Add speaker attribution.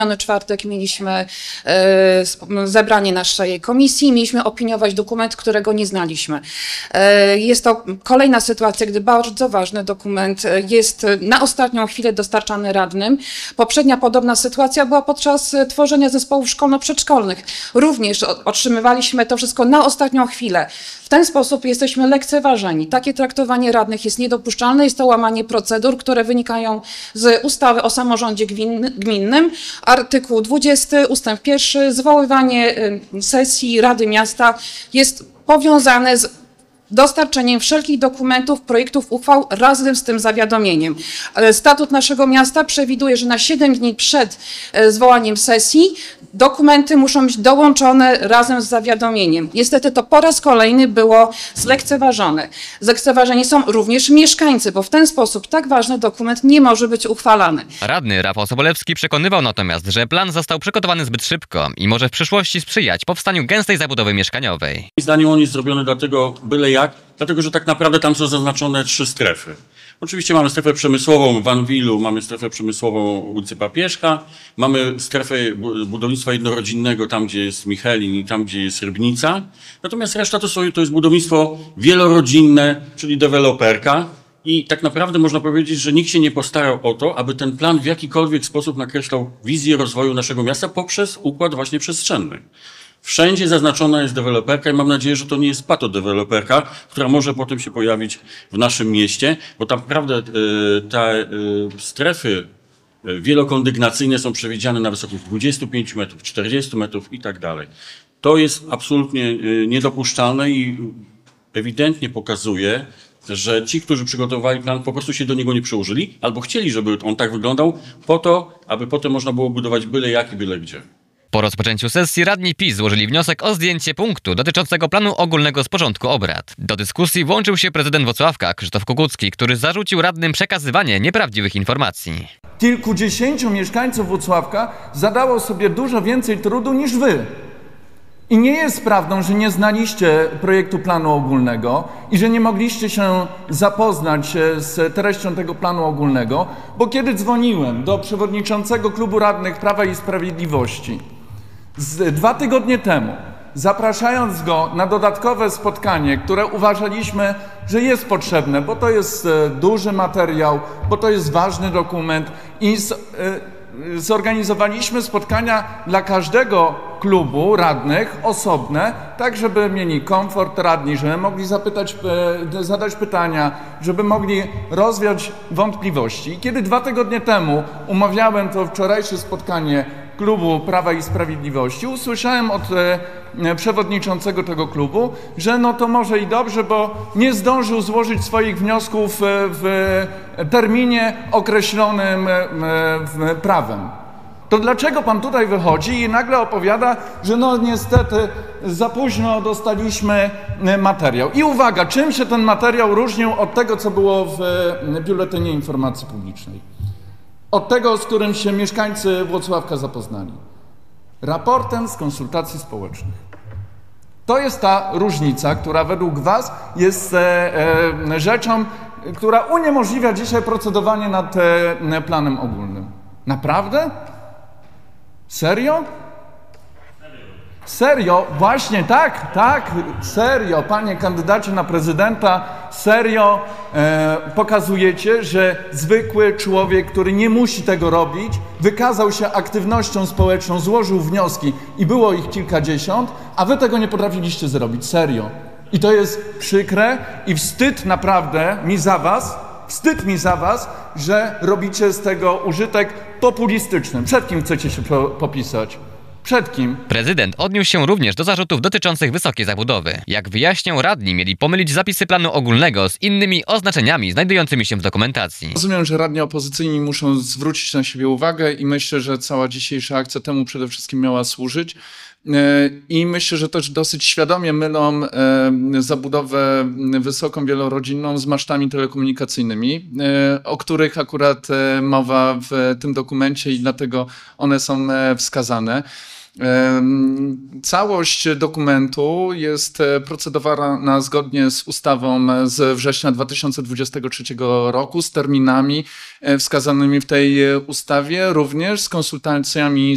Speaker 1: czwartek mieliśmy zebranie naszej komisji, mieliśmy opiniować dokument, którego nie znaliśmy. Jest to kolejna sytuacja, gdy bardzo ważny dokument jest na ostatnią chwilę dostarczany radnym. Poprzednia podobna sytuacja była podczas tworzenia zespołów szkolno-przedszkolnych. Również otrzymywaliśmy to wszystko na ostatnią chwilę. W ten sposób jesteśmy lekceważeni. Takie traktowanie radnych jest niedopuszczalne, jest to łamanie procedur, które wynikają z ustawy o samorządzie gminnym. Artykuł 20 ustęp 1. Zwoływanie sesji Rady Miasta jest powiązane z dostarczeniem wszelkich dokumentów, projektów uchwał razem z tym zawiadomieniem. Statut naszego miasta przewiduje, że na 7 dni przed zwołaniem sesji dokumenty muszą być dołączone razem z zawiadomieniem. Niestety to po raz kolejny było zlekceważone. Zlekceważeni są również mieszkańcy, bo w ten sposób tak ważny dokument nie może być uchwalany.
Speaker 2: Radny Rafał Sobolewski przekonywał natomiast, że plan został przygotowany zbyt szybko i może w przyszłości sprzyjać powstaniu gęstej zabudowy mieszkaniowej.
Speaker 3: Moim zdaniem on jest zrobiony dlatego, że tak naprawdę tam są zaznaczone 3 strefy. Oczywiście mamy strefę przemysłową w Anwilu, mamy strefę przemysłową ulicy Papieżka, mamy strefę budownictwa jednorodzinnego tam, gdzie jest Michelin i tam, gdzie jest Rybnica. Natomiast reszta to jest budownictwo wielorodzinne, czyli deweloperka. I tak naprawdę można powiedzieć, że nikt się nie postarał o to, aby ten plan w jakikolwiek sposób nakreślał wizję rozwoju naszego miasta poprzez układ właśnie przestrzenny. Wszędzie zaznaczona jest deweloperka i mam nadzieję, że to nie jest patodeweloperka, która może potem się pojawić w naszym mieście, bo tak naprawdę te strefy wielokondygnacyjne są przewidziane na wysokość 25 metrów, 40 metrów i tak dalej. To jest absolutnie niedopuszczalne i ewidentnie pokazuje, że ci, którzy przygotowali plan, po prostu się do niego nie przyłożyli, albo chcieli, żeby on tak wyglądał, po to, aby potem można było budować byle jak i byle gdzie.
Speaker 2: Po rozpoczęciu sesji radni PiS złożyli wniosek o zdjęcie punktu dotyczącego planu ogólnego z porządku obrad. Do dyskusji włączył się prezydent Włocławka, Krzysztof Kukucki, który zarzucił radnym przekazywanie nieprawdziwych informacji.
Speaker 4: Kilkudziesięciu mieszkańców Włocławka zadało sobie dużo więcej trudu niż wy. I nie jest prawdą, że nie znaliście projektu planu ogólnego i że nie mogliście się zapoznać z treścią tego planu ogólnego, bo kiedy dzwoniłem do przewodniczącego klubu radnych Prawa i Sprawiedliwości 2 tygodnie temu, zapraszając go na dodatkowe spotkanie, które uważaliśmy, że jest potrzebne, bo to jest duży materiał, bo to jest ważny dokument i zorganizowaliśmy spotkania dla każdego klubu radnych osobne, tak żeby mieli komfort radni, żeby mogli zadać pytania, żeby mogli rozwiać wątpliwości. I kiedy 2 tygodnie temu umawiałem to wczorajsze spotkanie klubu Prawa i Sprawiedliwości, usłyszałem od przewodniczącego tego klubu, że no to może i dobrze, bo nie zdążył złożyć swoich wniosków w terminie określonym prawem. To dlaczego pan tutaj wychodzi i nagle opowiada, że no niestety za późno dostaliśmy materiał? I uwaga, czym się ten materiał różnił od tego, co było w Biuletynie Informacji Publicznej? Od tego, z którym się mieszkańcy Włocławka zapoznali. Raportem z konsultacji społecznych. To jest ta różnica, która według was jest rzeczą, która uniemożliwia dzisiaj procedowanie nad planem ogólnym. Naprawdę? Serio? Serio? Właśnie tak, serio, panie kandydacie na prezydenta, serio pokazujecie, że zwykły człowiek, który nie musi tego robić, wykazał się aktywnością społeczną, złożył wnioski i było ich kilkadziesiąt, a wy tego nie potrafiliście zrobić, serio. I to jest przykre i wstyd naprawdę wstyd mi za was, że robicie z tego użytek populistyczny. Przed kim chcecie się popisać? Przed kim?
Speaker 2: Prezydent odniósł się również do zarzutów dotyczących wysokiej zabudowy. Jak wyjaśnią radni, mieli pomylić zapisy planu ogólnego z innymi oznaczeniami znajdującymi się w dokumentacji.
Speaker 4: Rozumiem, że radni opozycyjni muszą zwrócić na siebie uwagę i myślę, że cała dzisiejsza akcja temu przede wszystkim miała służyć. I myślę, że też dosyć świadomie mylą zabudowę wysoką, wielorodzinną z masztami telekomunikacyjnymi, o których akurat mowa w tym dokumencie i dlatego one są wskazane. Całość dokumentu jest procedowana zgodnie z ustawą z września 2023 roku, z terminami wskazanymi w tej ustawie, również z konsultacjami